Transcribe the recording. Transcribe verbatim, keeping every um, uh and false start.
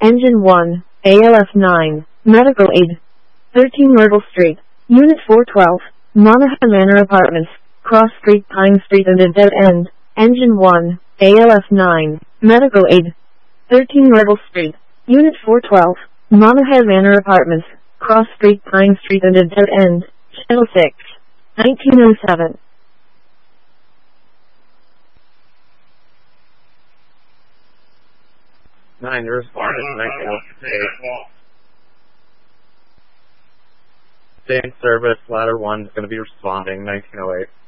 Engine one, A L F nine, Medical Aid. thirteen Myrtle Street, Unit four twelve, Monaghan Manor Apartments, Cross Street, Pine Street and a dead end. Engine one, A L F nine, Medical Aid. thirteen Myrtle Street, Unit four twelve, Monaghan Manor Apartments, Cross Street, Pine Street and a dead end. Channel six, nineteen oh seven. Nine, your response is nineteen oh eight. Stay in service, ladder one is going to be responding, nineteen oh eight.